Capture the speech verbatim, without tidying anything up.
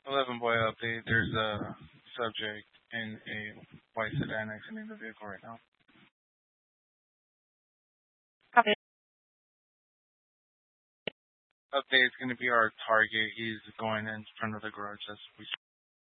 eleven boy update. There's a subject in a white sedan exiting the vehicle right now. Copy. Update is going to be our target. He's going in front of the garage as we